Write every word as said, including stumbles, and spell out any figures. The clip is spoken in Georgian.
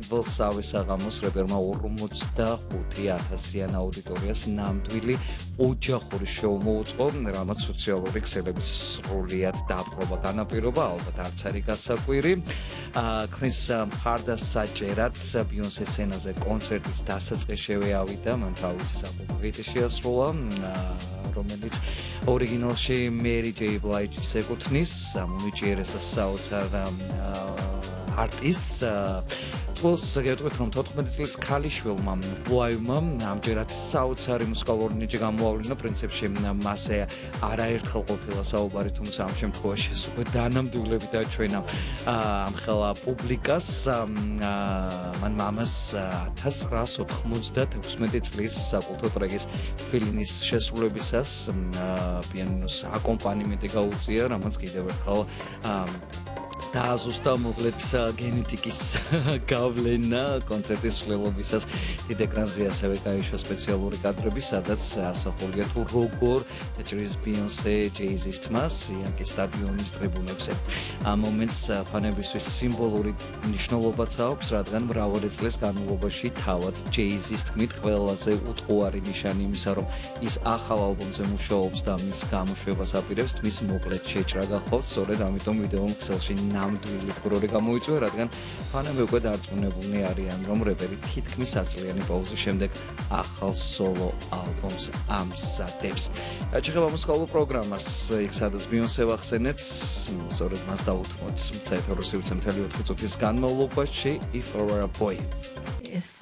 პირველ სავე საღამოს რეპერმა ორმოცდახუთი ათასიან აუდიტორიას ნამდვილი ოჯახური შოუ მოუწყო, რამაც სოციალური ქსელების სრულიად დაპყრობა განაპირობა, ალბათ არც არის გასაკვირი. ქმნის მხარდასაჭერად ბიონსე სცენაზე კონცერტის დასაწყისშივე ავიდა, მან თავისი საკულტო ჰიტი შეასრულა, რომელიც ორიგინალში მერი ჯეი ბლაიჯის ეკუთვნის, მომიჭიერეს და საოცარ არტისტს. წელს გეტყვით, რომ თოთხმეტი წლის ქალიშვილმა ბლუაივმა ამჯერად საოცარი მუსიკალური ნიჭი გამოავლინა, პრინციპში მასე არაერთხელ ყოფილა საუბარი, თუმცა ამ შემთხვევაში უკვე დანამდვილებით აჩვენა ამხელა პუბლიკას. მან მამას ათას ცხრაას ოთხმოცდათექვსმეტი წლის საკულტო ტრეკის ფილინის შესრულებისას პიანინოს აკომპანიმენტი გაუწია, რამაც კიდევ ერთხელ დააზუსტა მოკლედ გენეტიკის გავლენა კონცერტის მსვლელობისას. დიდ ეკრანზე ასევე გაიშვა სპეციალური კადრები, სადაც ასახულია თუ როგორ ეჭრის ბიონსე ჯეიზის თმას იანკის სტადიონის ტრიბუნებზე. ამ მომენტს ფანებისთვის სიმბოლური მნიშვნელობაც აქვს, რადგან მრავალი წლის განმავლობაში თავად ჯეიზის თქმით ყველაზე უთხოვარი ნიშანი იმისა, რომ ის ახალ ალბომზე მუშაობს და მის გამოშვებას აპირებს, თმის მოკლედ შეჭრა გახავთ. სწორედ ამიტომ ვიდეომ ქსელში ნამდვილი ფურორი გამოიწვია, რადგან ფანები უკვე დარწმუნებულნი არიან, რომ რეპერი თითქმის ათწლიანი პაუზის შემდეგ ახალ სოლო ალბომს ამზადებს. ჭირდება მუსიკალურ პროგრამას, იქ სადაც ბიონსე ვახსენეთ, სწორედ მას დავუთმოთ საერთო რუსი უცემ მთელი ოთხი წუთის განმავლობაში If I Were a Boy.